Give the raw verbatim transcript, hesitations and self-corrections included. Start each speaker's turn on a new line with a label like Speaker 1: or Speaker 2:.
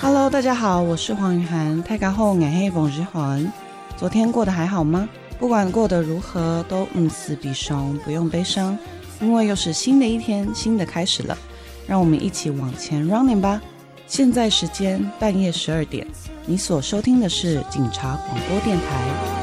Speaker 1: Hello， 大家好，我是黄雨涵。大家好，我是冯之涵。昨天过得还好吗？不管过得如何，都唔死必伤，不用悲伤，因为又是新的一天，新的开始了。让我们一起往前 running 吧。现在时间半夜十二点，你所收听的是警察广播电台。